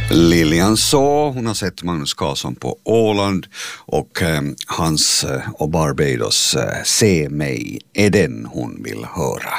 Lilian Så, hon har sett Magnus Carlsson på Åland och hans och Barbados Se mig är den hon vill höra.